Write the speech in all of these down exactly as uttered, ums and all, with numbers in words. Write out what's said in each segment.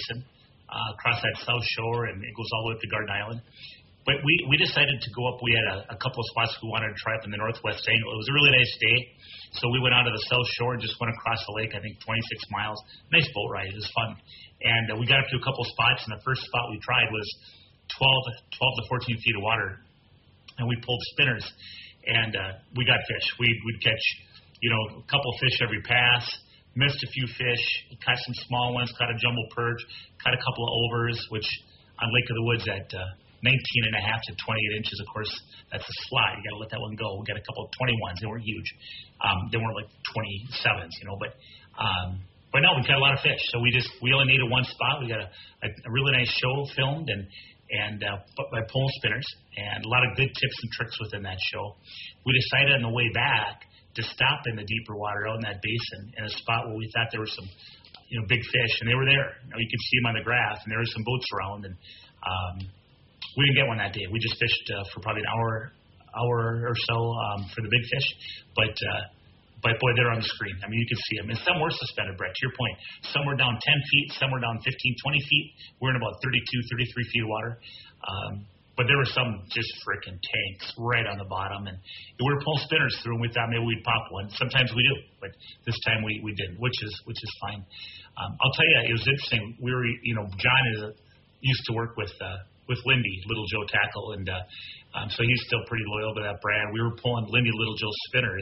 basin uh, across that south shore, and it goes all the way up to Garden Island. But we, we decided to go up. We had a, a couple of spots we wanted to try up in the northwest angle. It was a really nice day, so we went out to the south shore and just went across the lake, I think twenty-six miles. Nice boat ride. It was fun. And uh, we got up to a couple of spots, and the first spot we tried was twelve, twelve to fourteen feet of water, and we pulled spinners, and uh, we got fish. We'd, we'd catch, you know, a couple of fish every pass, missed a few fish, caught some small ones, caught a jumbo perch, caught a couple of overs, which on Lake of the Woods at uh, nineteen and a half to twenty-eight inches, of course, that's a slide. You got to let that one go. We got a couple of twenty-ones. They weren't huge. Um, they weren't like twenty-sevens, you know, but um, but no, we caught a lot of fish. So we just we only needed one spot. We got a, a, a really nice show filmed and and uh, by pole spinners, and a lot of good tips and tricks within that show. We decided on the way back to stop in the deeper water out in that basin in a spot where we thought there were some, you know, big fish, and they were there. You know, you could see them on the graph, and there were some boats around, and um, we didn't get one that day. We just fished uh, for probably an hour, hour or so um, for the big fish, but uh, but boy, they're on the screen. I mean, you can see them, and some were suspended. Brett, to your point, some were down ten feet, some were down fifteen, twenty feet. We're in about thirty-two, thirty-three feet of water. Um, But there were some just freaking tanks right on the bottom, and we were pulling spinners through, and we thought maybe we'd pop one. Sometimes we do, but this time we, we didn't, which is which is fine. Um, I'll tell you, it was interesting. We were, you know, John is a, used to work with uh, with Lindy, Little Joe Tackle, and uh, um, so he's still pretty loyal to that brand. We were pulling Lindy Little Joe spinners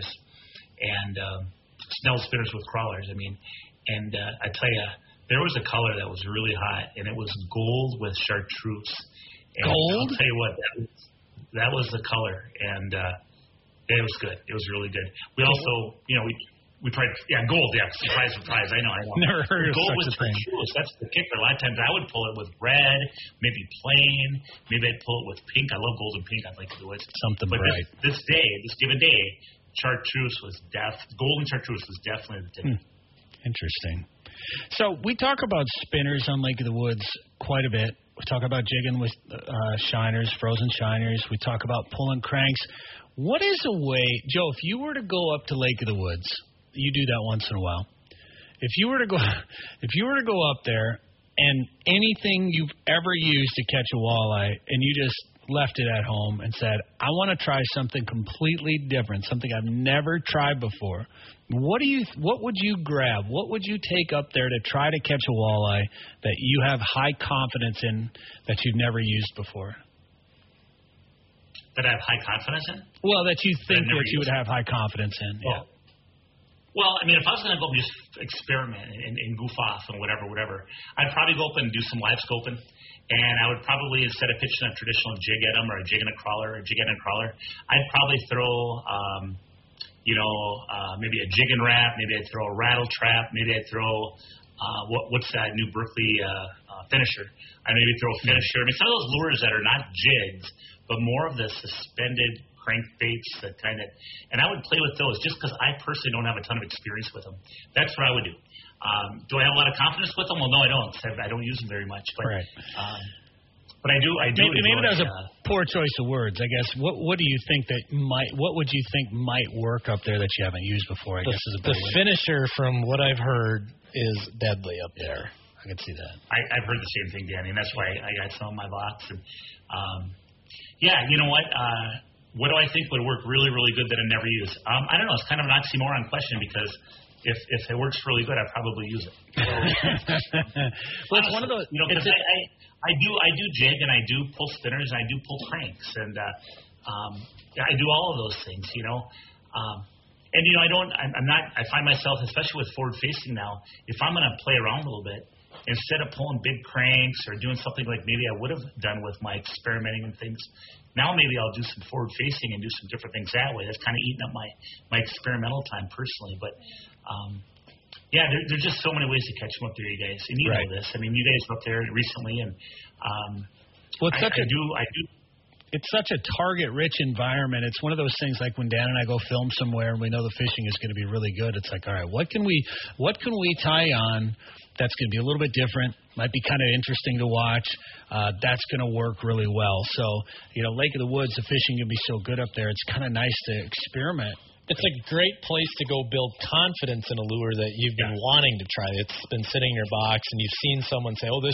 and um, Snell spinners with crawlers. I mean, and uh, I tell you, there was a color that was really hot, and it was gold with chartreuse. And gold? I'll tell you what, that was, that was the color, and uh, it was good. It was really good. We also, you know, we we tried, yeah, gold, yeah, surprise, surprise. I know, I know. Never heard of gold such with a thing. chartreuse. That's the kicker. A lot of times I would pull it with red, maybe plain, maybe I'd pull it with pink. I love gold and pink. I'd like to do it. Something but bright. This, this day, this given day, chartreuse was def. Gold and chartreuse was definitely the ticket. Hmm. Interesting. So we talk about spinners on Lake of the Woods quite a bit. We talk about jigging with uh, shiners, frozen shiners. We talk about pulling cranks. What is a way, Joe, if you were to go up to Lake of the Woods, you do that once in a while. If you were to go, if you were to go up there and anything you've ever used to catch a walleye, and you just left it at home and said, I want to try something completely different, something I've never tried before. What do you? What would you grab? What would you take up there to try to catch a walleye that you have high confidence in that you've never used before? That I have high confidence in? Well, that you think that, that you would have high confidence in. Oh. Yeah. Well, I mean, if I was going to go and just experiment and, and goof off and whatever, whatever, I'd probably go up and do some live scoping. And I would probably, instead of pitching a traditional jig at them or a jig and a crawler or a jig and a crawler, I'd probably throw, um, you know, uh, maybe a jig and wrap, maybe I'd throw a rattle trap, maybe I'd throw, uh, what, what's that new Berkeley uh, uh, finisher? I'd maybe throw a finisher. I mean, some of those lures that are not jigs, but more of the suspended crankbaits that kind of, and I would play with those just because I personally don't have a ton of experience with them. That's what I would do. Um, do I have a lot of confidence with them? Well, no, I don't. I don't use them very much. But, right. Um, but I do. I do. Maybe, maybe that was a uh, poor choice of words. I guess. What What do you think that might? What would you think might work up there that you haven't used before? I the, guess is a the better way. finisher, from what I've heard, is deadly up there. I can see that. I, I've heard the same thing, Danny, and that's why I got some in my box. And um, yeah, you know what? Uh, what do I think would work really, really good that I never use? Um, I don't know. It's kind of an oxymoron question because if if it works really good, I'd probably use it. So, well, it's one of those. You know, because I, I I do I do jig and I do pull spinners and I do pull cranks and uh, um, I do all of those things. You know. Um, and you know, I don't. I'm, I'm not. I find myself, especially with forward facing now, if I'm going to play around a little bit, instead of pulling big cranks or doing something like maybe I would have done with my experimenting and things, now maybe I'll do some forward-facing and do some different things that way. That's kind of eating up my, my experimental time personally. But, um, yeah, there, there's just so many ways to catch them up there, you guys. And you right. know this. I mean, you guys were up there recently, and um, well, it's I, such I a, do I do. It's such a target-rich environment. It's one of those things like when Dan and I go film somewhere and we know the fishing is going to be really good. It's like, all right, what can we what can we tie on that's going to be a little bit different, might be kind of interesting to watch. Uh, that's going to work really well. So, you know, Lake of the Woods, the fishing can be so good up there. It's kind of nice to experiment. It's a great place to go build confidence in a lure that you've been yeah. wanting to try. It's been sitting in your box, and you've seen someone say, oh, this